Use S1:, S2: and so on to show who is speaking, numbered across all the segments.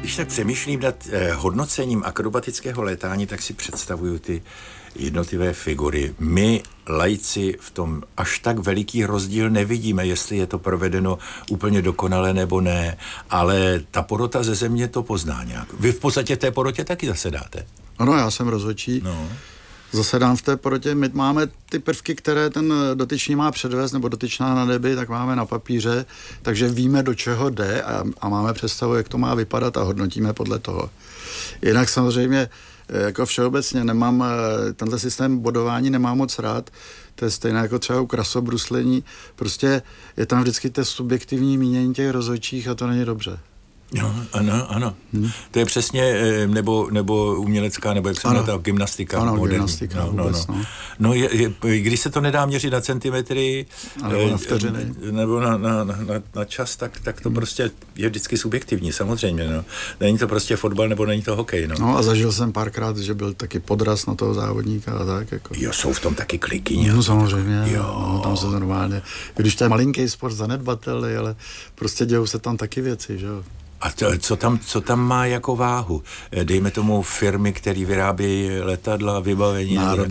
S1: Když tak přemýšlím nad hodnocením akrobatického létání, tak si představuju ty jednotlivé figury. My, laici, v tom až tak veliký rozdíl nevidíme, jestli je to provedeno úplně dokonale nebo ne, ale ta porota ze země to pozná nějak. Vy v podstatě v té porotě taky zasedáte.
S2: Ano, já jsem rozhodčí.
S1: No.
S2: Zasedám v té porotě. My máme ty prvky, které ten dotyčný má předvést, nebo dotyčná na nebi, tak máme na papíře, takže víme, do čeho jde a máme představu, jak to má vypadat a hodnotíme podle toho. Jinak samozřejmě, jako všeobecně nemám, tenhle systém bodování nemám moc rád, to je stejné jako třeba u krasobruslení, prostě je tam vždycky to subjektivní mínění těch rozhodčích a to není dobře.
S1: No, ano. To je přesně, nebo umělecká, nebo jak se jmenuje ta gymnastika.
S2: Ano,
S1: moderní.
S2: gymnastika vůbec, no.
S1: No, když se to nedá měřit na centimetry,
S2: nebo na vteřiny,
S1: nebo na čas, tak to prostě je vždycky subjektivní, samozřejmě, no. Není to prostě fotbal, nebo není to hokej, no.
S2: No a zažil jsem párkrát, že byl taky podraz na toho závodníka a tak, jako.
S1: Jo, jsou v tom taky kliky nějaké.
S2: No samozřejmě,
S1: jo.
S2: No, tam se to normálně, když to je malinký sport, zanedbatelný, ale prostě dějou se tam taky věci, že jo.
S1: A co tam má jako váhu? Dejme tomu firmy, které vyrábějí letadla, vybavení.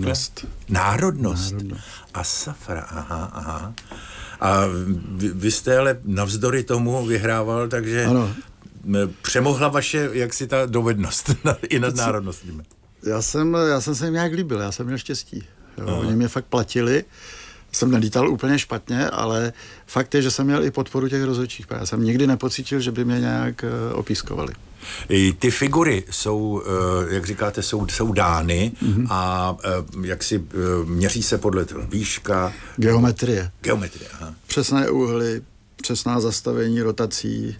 S1: Národnost. A safra, aha. A vy jste ale navzdory tomu vyhrával, takže ano. Přemohla vaše, jaksi ta dovednost i nad národností.
S2: Já jsem se jim nějak líbil, já jsem měl štěstí. Oni mě fakt platili. Jsem nelítal úplně špatně, ale fakt je, že jsem měl i podporu těch rozhodčích. Já jsem nikdy nepocítil, že by mě nějak opískovali.
S1: Ty figury jsou, jak říkáte, jsou dány a jak si měří se podle toho výška.
S2: Geometrie,
S1: aha.
S2: Přesné úhly, přesná zastavení rotací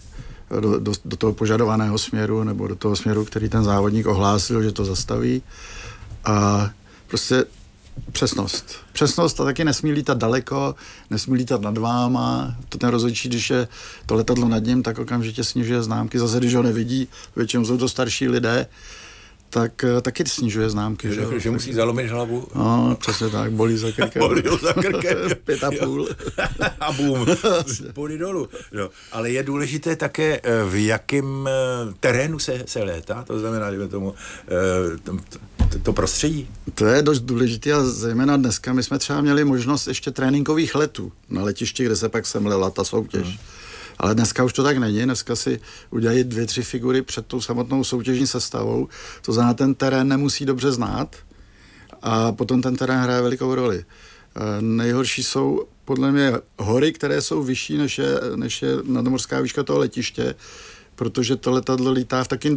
S2: do toho požadovaného směru nebo do toho směru, který ten závodník ohlásil, že to zastaví. A prostě Přesnost a taky nesmí lítat daleko, nesmí lítat nad váma. To ten rozhodčí, když je to letadlo nad ním, tak okamžitě snižuje známky. Zase, když ho nevidí, většinou jsou to starší lidé, tak taky snižuje známky.
S1: Že musí zalomit hlavu.
S2: No, přesně tak, bolí za krkem. 5,5.
S1: A bum, půjde dolů. No, ale je důležité také, v jakém terénu se létá, to znamená, že tomu to prostředí.
S2: To je dost důležité a zejména dneska my jsme třeba měli možnost ještě tréninkových letů na letišti, kde se pak semlela ta soutěž. Ale dneska už to tak není, dneska si udělají 2-3 figury před tou samotnou soutěžní sestavou, to znamená, ten terén nemusí dobře znát a potom ten terén hraje velikou roli. Nejhorší jsou podle mě hory, které jsou vyšší než je nadmořská výška toho letiště, protože to letadlo lítá v takým